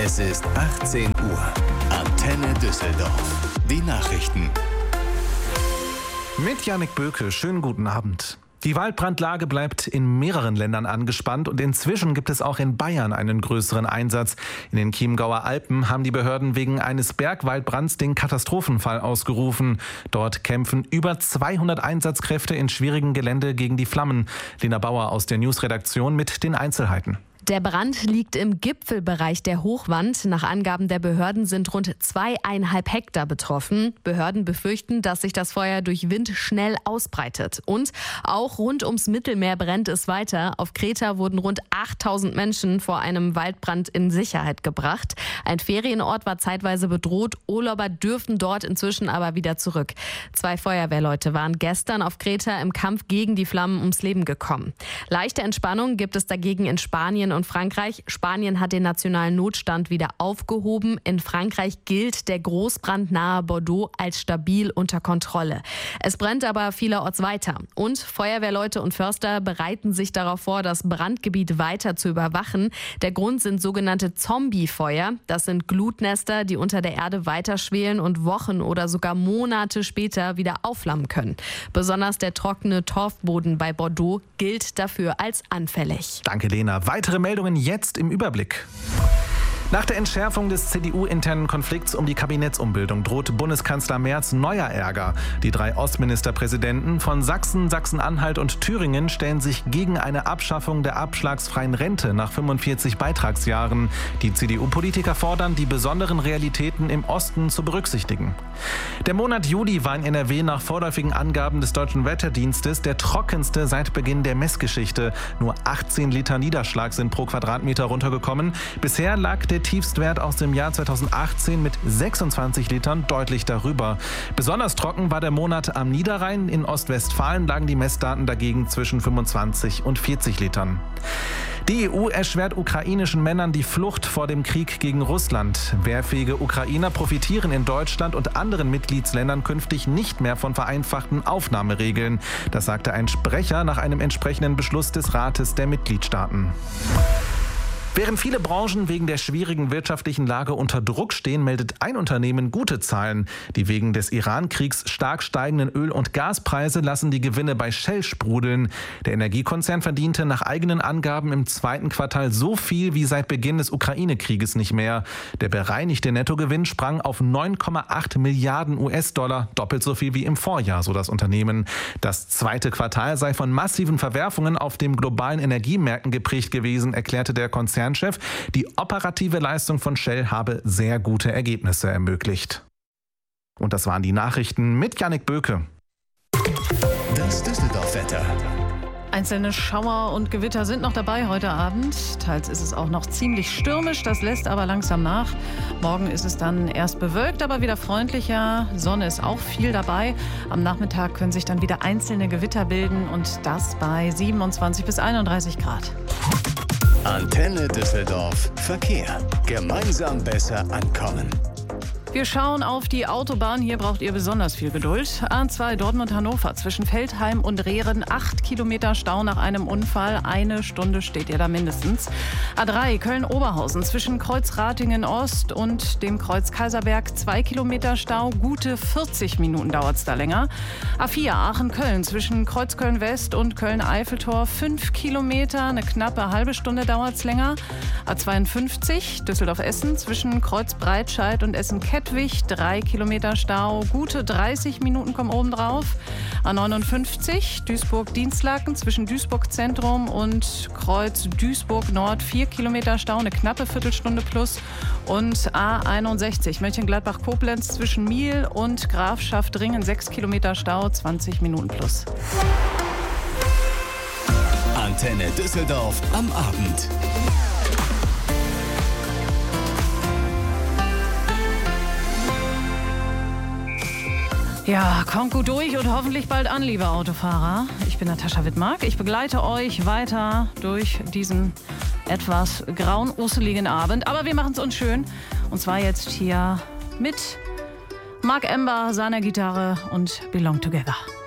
Es ist 18 Uhr. Antenne Düsseldorf. Die Nachrichten. Mit Jannik Böke, schönen guten Abend. Die Waldbrandlage bleibt in mehreren Ländern angespannt und inzwischen gibt es auch in Bayern einen größeren Einsatz. In den Chiemgauer Alpen haben die Behörden wegen eines Bergwaldbrands den Katastrophenfall ausgerufen. Dort kämpfen über 200 Einsatzkräfte in schwierigem Gelände gegen die Flammen. Lena Bauer aus der Newsredaktion mit den Einzelheiten. Der Brand liegt im Gipfelbereich der Hochwand. Nach Angaben der Behörden sind rund 2,5 Hektar betroffen. Behörden befürchten, dass sich das Feuer durch Wind schnell ausbreitet. Und auch rund ums Mittelmeer brennt es weiter. Auf Kreta wurden rund 8000 Menschen vor einem Waldbrand in Sicherheit gebracht. Ein Ferienort war zeitweise bedroht. Urlauber dürften dort inzwischen aber wieder zurück. 2 Feuerwehrleute waren gestern auf Kreta im Kampf gegen die Flammen ums Leben gekommen. Leichte Entspannung gibt es dagegen in Spanien und Frankreich. Spanien hat den nationalen Notstand wieder aufgehoben. In Frankreich gilt der Großbrand nahe Bordeaux als stabil unter Kontrolle. Es brennt aber vielerorts weiter. Und Feuerwehrleute und Förster bereiten sich darauf vor, das Brandgebiet weiter zu überwachen. Der Grund sind sogenannte Zombiefeuer. Das sind Glutnester, die unter der Erde weiterschwelen und Wochen oder sogar Monate später wieder aufflammen können. Besonders der trockene Torfboden bei Bordeaux gilt dafür als anfällig. Danke, Lena. Weitere Meldungen jetzt im Überblick. Nach der Entschärfung des CDU-internen Konflikts um die Kabinettsumbildung droht Bundeskanzler Merz neuer Ärger. Die 3 Ostministerpräsidenten von Sachsen, Sachsen-Anhalt und Thüringen stellen sich gegen eine Abschaffung der abschlagsfreien Rente nach 45 Beitragsjahren. Die CDU-Politiker fordern, die besonderen Realitäten im Osten zu berücksichtigen. Der Monat Juli war in NRW nach vorläufigen Angaben des Deutschen Wetterdienstes der trockenste seit Beginn der Messgeschichte. Nur 18 Liter Niederschlag sind pro Quadratmeter runtergekommen. Bisher lag der Tiefstwert aus dem Jahr 2018 mit 26 Litern deutlich darüber. Besonders trocken war der Monat am Niederrhein. In Ostwestfalen lagen die Messdaten dagegen zwischen 25 und 40 Litern. Die EU erschwert ukrainischen Männern die Flucht vor dem Krieg gegen Russland. Wehrfähige Ukrainer profitieren in Deutschland und anderen Mitgliedsländern künftig nicht mehr von vereinfachten Aufnahmeregeln. Das sagte ein Sprecher nach einem entsprechenden Beschluss des Rates der Mitgliedstaaten. Während viele Branchen wegen der schwierigen wirtschaftlichen Lage unter Druck stehen, meldet ein Unternehmen gute Zahlen. Die wegen des Iran-Kriegs stark steigenden Öl- und Gaspreise lassen die Gewinne bei Shell sprudeln. Der Energiekonzern verdiente nach eigenen Angaben im 2. Quartal so viel wie seit Beginn des Ukraine-Krieges nicht mehr. Der bereinigte Nettogewinn sprang auf 9,8 Milliarden US-Dollar, doppelt so viel wie im Vorjahr, so das Unternehmen. Das 2. Quartal sei von massiven Verwerfungen auf den globalen Energiemärkten geprägt gewesen, erklärte der Konzernchef. Die operative Leistung von Shell habe sehr gute Ergebnisse ermöglicht. Und das waren die Nachrichten mit Jannik Böke. Das Düsseldorf-Wetter. Einzelne Schauer und Gewitter sind noch dabei heute Abend. Teils ist es auch noch ziemlich stürmisch, das lässt aber langsam nach. Morgen ist es dann erst bewölkt, aber wieder freundlicher. Sonne ist auch viel dabei. Am Nachmittag können sich dann wieder einzelne Gewitter bilden und das bei 27 bis 31 Grad. Antenne Düsseldorf. Verkehr. Gemeinsam besser ankommen. Wir schauen auf die Autobahn. Hier braucht ihr besonders viel Geduld. A2 Dortmund-Hannover zwischen Veltheim und Rehren. 8 Kilometer Stau nach einem Unfall. 1 Stunde steht ihr da mindestens. A3 Köln-Oberhausen zwischen Kreuz-Ratingen Ost und dem Kreuz Kaiserberg. 2 Kilometer Stau. Gute 40 Minuten dauert es da länger. A4 Aachen-Köln zwischen Kreuz Köln-West und Köln-Eiffeltor. 5 Kilometer. Eine knappe halbe Stunde dauert es länger. A52 Düsseldorf-Essen zwischen Kreuz Breitscheid und Essen-Kettwig. 3 Kilometer Stau, gute 30 Minuten kommen oben drauf. A59 Duisburg-Dienstlaken zwischen Duisburg Zentrum und Kreuz Duisburg Nord. 4 Kilometer Stau, eine knappe Viertelstunde plus. Und A61 Mönchengladbach-Koblenz zwischen Miel und Grafschaft-Ringen. 6 Kilometer Stau, 20 Minuten plus. Antenne Düsseldorf am Abend. Ja, kommt gut durch und hoffentlich bald an, liebe Autofahrer. Ich bin Natascha Wittmark. Ich begleite euch weiter durch diesen etwas grauen, usseligen Abend. Aber wir machen es uns schön. Und zwar jetzt hier mit Mark Ember, seiner Gitarre und Belong Together.